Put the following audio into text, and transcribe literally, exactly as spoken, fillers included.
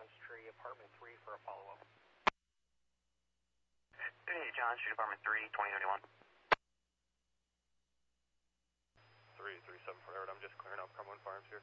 John Street, apartment three for a follow-up. Hey, John Street, apartment three, twenty ninety-one. three three seven four, I'm just clearing up Cumberland Farms here.